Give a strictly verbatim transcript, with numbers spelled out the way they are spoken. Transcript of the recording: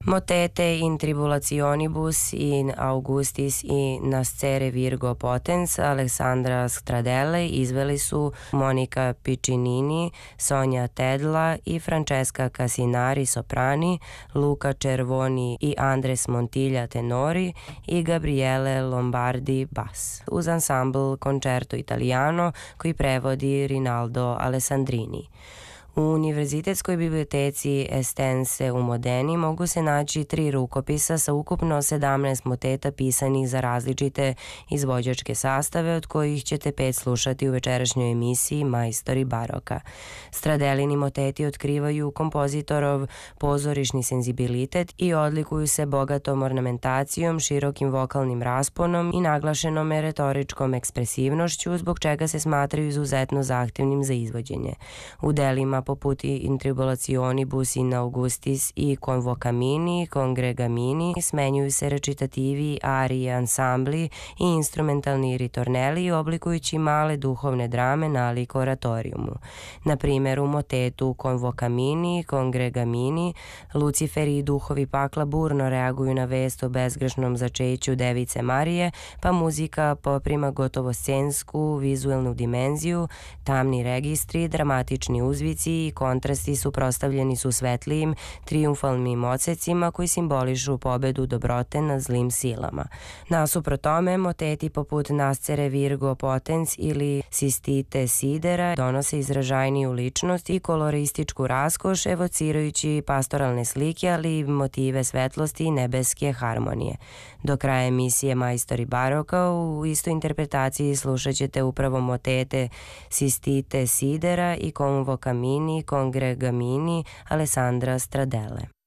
Motete in tribulationibus in Augustis i Nascere Virgo Potens Alessandra Stradelle izveli su Monika Piccinini, Sonja Tedla i Francesca Casinari soprani, Luca Cervoni i Andres Montilla tenori i Gabriele Lombardi bas, uz ansambl Concerto Italiano koji prevodi Rinaldo Alessandrini. U Univerzitetskoj biblioteci Estense u Modeni mogu se naći tri rukopisa sa ukupno sedamnaest moteta pisanih za različite izvođačke sastave, od kojih ćete pet slušati u večerašnjoj emisiji Majstori baroka. Stradelini moteti otkrivaju kompozitorov pozorišni senzibilitet i odlikuju se bogatom ornamentacijom, širokim vokalnim rasponom i naglašenom retoričkom ekspresivnošću, zbog čega se smatraju izuzetno zahtevnim za izvođenje. U delima poput In tribulationibus in Augustis i Convocamini, Congregamini smenjuju se recitativi, arije, ansambli i instrumentalni ritorneli, oblikujući male duhovne drame nalik oratorijumu. Na primjer, u motetu Convocamini, Congregamini, Luciferi i duhovi pakla burno reaguju na vest o bezgrešnom začeću Device Marije, pa muzika poprima gotovo scensku, vizuelnu dimenziju, tamni registri, dramatični uzvici i kontrasti suprotstavljeni su svetlijim, trijumfalnim odsecima koji simbolišu pobedu dobrote nad zlim silama. Nasuprot tome, moteti poput Nascere Virgo Potens ili Sistite Sidera donose izražajniju ličnost i kolorističku raskoš, evocirajući pastoralne slike, ali i motive svetlosti i nebeske harmonije. Do kraja emisije Majstori baroka u istoj interpretaciji slušat ćete upravo motete Sistite Sidera i Convocamini, Congregamini Alessandra Stradelle.